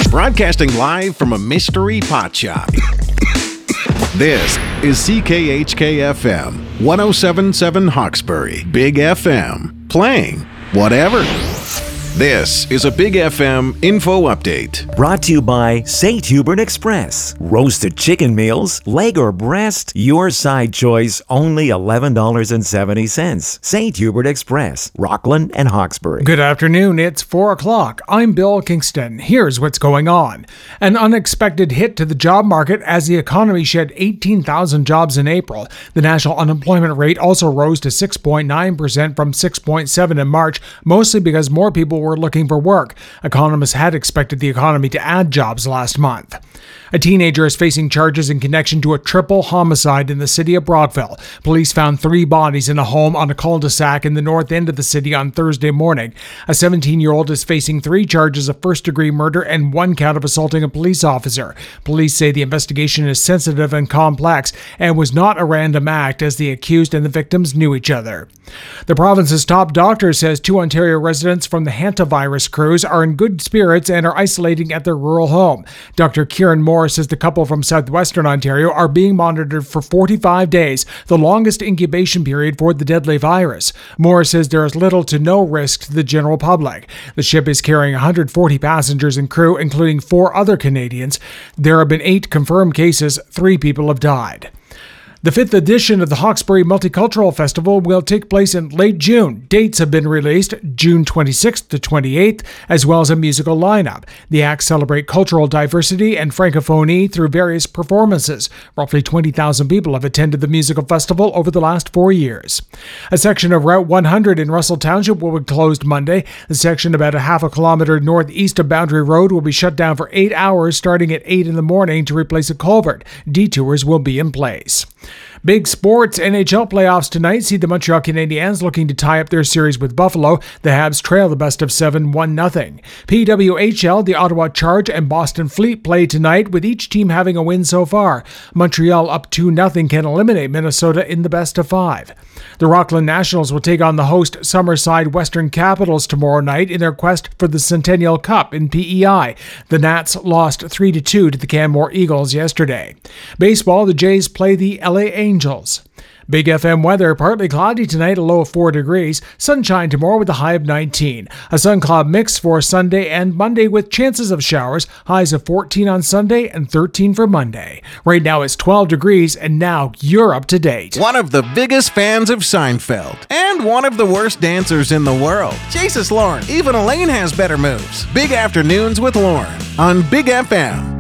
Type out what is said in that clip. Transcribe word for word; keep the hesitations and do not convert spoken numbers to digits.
Broadcasting live from a mystery pot shop. This is C K H K F M, one oh seven point seven Hawkesbury, Big F M, playing whatever. This is a Big F M info update. Brought to you by Saint Hubert Express. Roasted chicken meals, leg or breast, your side choice, only eleven dollars and seventy cents. Saint Hubert Express, Rockland and Hawkesbury. Good afternoon, it's four o'clock. I'm Bill Kingston. Here's what's going on. An unexpected hit to the job market as the economy shed eighteen thousand jobs in April. The national unemployment rate also rose to six point nine percent from six point seven in March, mostly because more people were looking for work. Economists had expected the economy to add jobs last month. A teenager is facing charges in connection to a triple homicide in the city of Brockville. Police found three bodies in a home on a cul-de-sac in the north end of the city on Thursday morning. A seventeen-year-old is facing three charges of first-degree murder and one count of assaulting a police officer. Police say the investigation is sensitive and complex and was not a random act as the accused and the victims knew each other. The province's top doctor says two Ontario residents from the hantavirus cruise are in good spirits and are isolating at their rural home. Doctor Kieran Moore says the couple from southwestern Ontario are being monitored for forty-five days, the longest incubation period for the deadly virus. Moore says there is little to no risk to the general public. The ship is carrying one hundred forty passengers and crew, including four other Canadians. There have been eight confirmed cases. Three people have died. The fifth edition of the Hawkesbury Multicultural Festival will take place in late June. Dates have been released, June twenty-sixth to twenty-eighth, as well as a musical lineup. The acts celebrate cultural diversity and francophonie through various performances. Roughly twenty thousand people have attended the musical festival over the last four years. A section of Route one hundred in Russell Township will be closed Monday. The section about a half a kilometer northeast of Boundary Road will be shut down for eight hours starting at eight in the morning to replace a culvert. Detours will be in place. Big sports. N H L playoffs tonight see the Montreal Canadiens looking to tie up their series with Buffalo. The Habs trail the best of seven, one nothing. P W H L, the Ottawa Charge and Boston Fleet play tonight, with each team having a win so far. Montreal up two nothing can eliminate Minnesota in the best of five. The Rockland Nationals will take on the host Summerside Western Capitals tomorrow night in their quest for the Centennial Cup in P E I. The Nats lost three to two to the Canmore Eagles yesterday. Baseball, the Jays play the L A Angels. Big F M weather, partly cloudy tonight, a low of four degrees. Sunshine tomorrow with a high of nineteen. A sun-cloud mix for Sunday and Monday with chances of showers. Highs of fourteen on Sunday and thirteen for Monday. Right now it's twelve degrees, and now you're up to date. One of the biggest fans of Seinfeld and one of the worst dancers in the world. Jesus Lauren. Even Elaine has better moves. Big Afternoons with Lauren on Big F M.